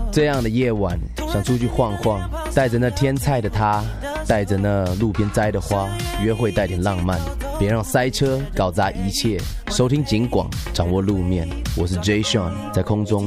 这样的夜晚，想出去晃晃，带着那天菜的他，带着那路边摘的花，约会带点浪漫，别让塞车搞砸一切。收听警广，掌握路面。我是 Jay Sean， 在空中